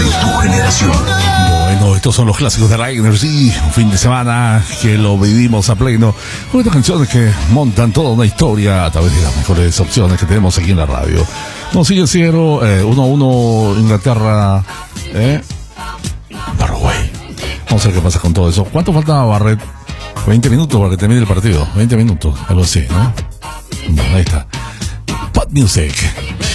de tu generación. Bueno, estos son los clásicos de la Energy. Un fin de semana que lo vivimos a pleno. Con estas canciones que montan toda una historia a través de las mejores opciones que tenemos aquí en la radio. Nos sigue 1-1 Inglaterra, Paraguay. Vamos a ver qué pasa con todo eso. ¿Cuánto falta, Barret? 20 minutos para que termine el partido. 20 minutos, algo así, ¿no? Bueno, ahí está. Pop Music.